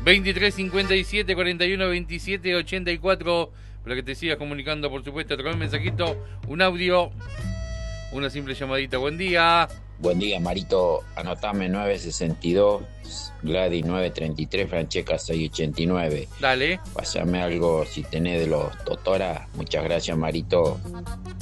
23 57 41 27 84. Para que te sigas comunicando, por supuesto, a través de un mensajito, un audio, una simple llamadita. Buen día. Buen día, Marito. Anotame 962, Gladys 933, Francesca 689. Dale. Pásame algo si tenés de los Totora. Muchas gracias, Marito.